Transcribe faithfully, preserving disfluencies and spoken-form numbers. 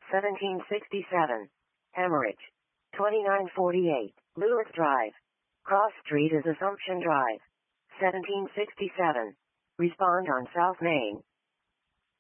seventeen sixty-seven. Hemorrhage. twenty-nine forty-eight. Lewis Drive. Cross Street is Assumption Drive. seventeen sixty-seven. Respond on South Main.